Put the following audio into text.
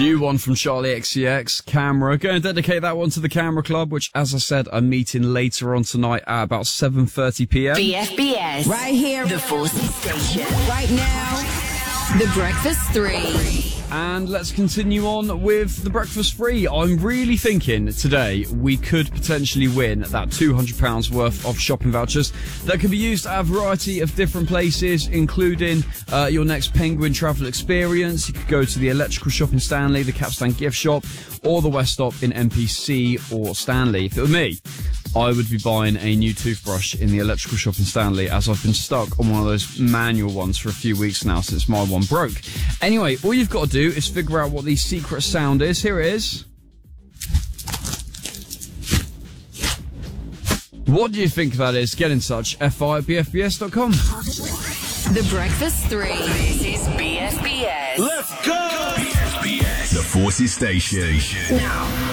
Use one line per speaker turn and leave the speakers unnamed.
New one from Charlie XCX, Camera. Going to dedicate that one to the Camera Club, which, as I said, I'm meeting later on tonight at about 7:30 p.m.
BFBS.
Right here.
The Forces Station.
Right now.
The Breakfast 3.
And let's continue on with the Breakfast Free. I'm really thinking today we could potentially win that £200 worth of shopping vouchers that can be used at a variety of different places, including your next Penguin travel experience. You could go to the Electrical Shop in Stanley, the Capstan Gift Shop, or the West Stop in NPC or Stanley. If it were me, I would be buying a new toothbrush in the Electrical Shop in Stanley, as I've been stuck on one of those manual ones for a few weeks now since my one broke. Anyway, all you've got to do is figure out what the secret sound is. Here it is. What do you think that is? Get in touch, fi@bfbs.com.
The Breakfast 3. This is BFBS.
Let's go! BFBS, the Forces Station.
Now.